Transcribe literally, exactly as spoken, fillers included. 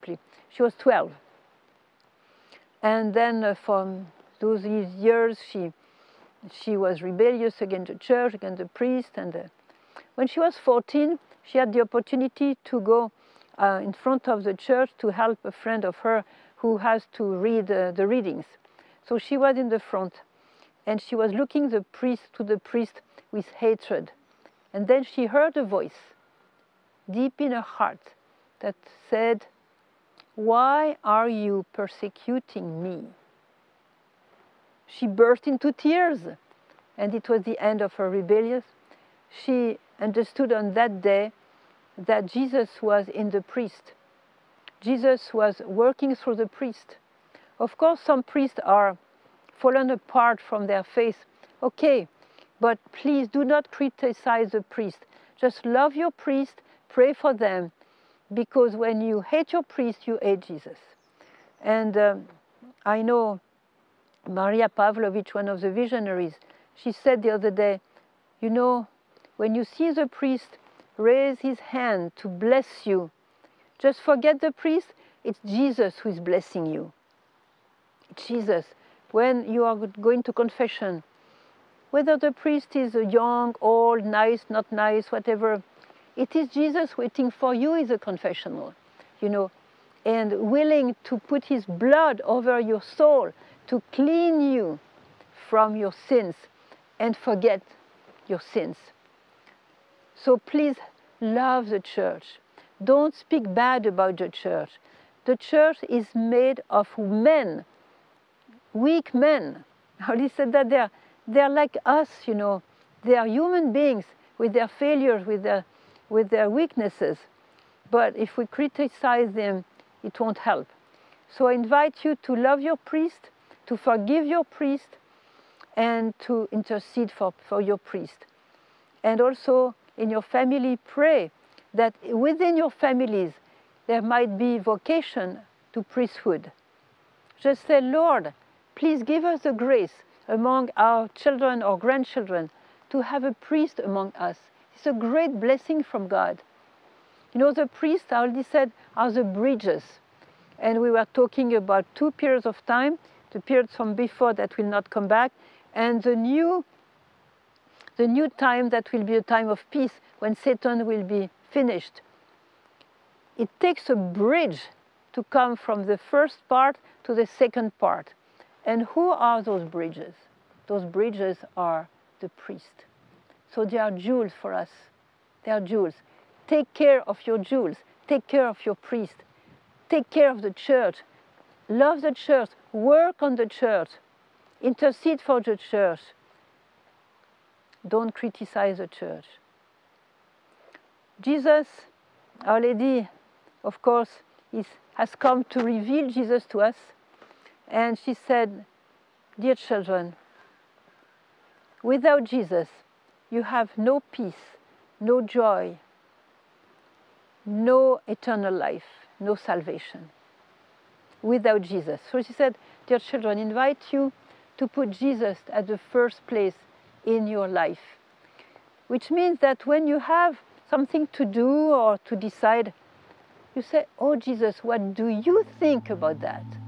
She was twelve. And then uh, from those years, she, she was rebellious against the church, against the priest. And uh, when she was fourteen, she had the opportunity to go uh, in front of the church to help a friend of her who has to read uh, the readings. So she was in the front, and she was looking the priest to the priest with hatred. And then she heard a voice deep in her heart that said, "Why are you persecuting me?" She burst into tears, and it was the end of her rebellion. She understood on that day that Jesus was in the priest. Jesus was working through the priest. Of course, some priests are fallen apart from their faith. Okay, but please do not criticize the priest. Just love your priest, pray for them, because when you hate your priest, you hate Jesus. And um, I know Maria Pavlovich, one of the visionaries, she said the other day, you know, when you see the priest raise his hand to bless you, just forget the priest, it's Jesus who is blessing you. It's Jesus. When you are going to confession, whether the priest is young, old, nice, not nice, whatever, it is Jesus waiting for you in the confessional, you know, and willing to put his blood over your soul to clean you from your sins and forget your sins. So please love the church. Don't speak bad about the church. The church is made of men, weak men. I already said that they're, they're like us, you know. They are human beings with their failures, with their, with their weaknesses. But if we criticize them, it won't help. So I invite you to love your priest, to forgive your priest, and to intercede for, for your priest. And also in your family, pray that within your families there might be vocation to priesthood. Just say, Lord, please give us the grace among our children or grandchildren to have a priest among us. It's a great blessing from God. You know, the priests, I already said, are the bridges. And we were talking about two periods of time, the periods from before that will not come back, and the new, the new time that will be a time of peace when Satan will be finished. It takes a bridge to come from the first part to the second part. And who are those bridges? Those bridges are the priest. So they are jewels for us. They are jewels. Take care of your jewels. Take care of your priest. Take care of the church. Love the church. Work on the church. Intercede for the church. Don't criticize the church. Jesus, Our Lady, of course, is, has come to reveal Jesus to us. And she said, dear children, without Jesus, you have no peace, no joy, no eternal life, no salvation. Without Jesus. So she said, dear children, I invite you to put Jesus at the first place in your life. Which means that when you have something to do or to decide, you say, oh Jesus, what do you think about that?